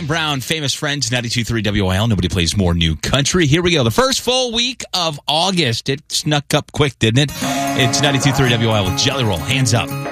Brown, Famous Friends, 92.3 WIL. Nobody plays more new country. Here we go. The first full week of August. It snuck up quick, didn't it? It's 92.3 WIL with Jelly Roll. Hands up.